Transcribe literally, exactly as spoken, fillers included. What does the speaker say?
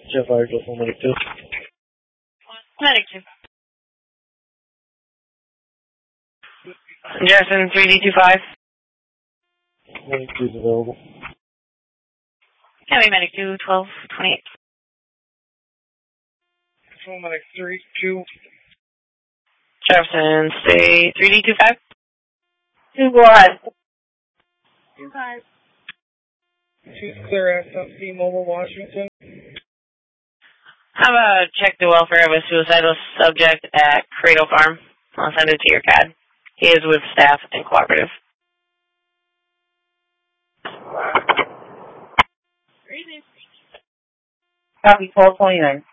Jeff Argel from Medic two. Medic two. Jefferson three D two five. Medic two is available. County Medic two, twelve twenty-eight. Control Medic three, two. Jefferson, stay three D two five. Two one. Two five. Two clear S F C Mobile, Washington. Have a check the welfare of a suicidal subject at Cradle Farm. I'll send it to your C A D. He is with staff and cooperative. Copy twelve twenty-nine.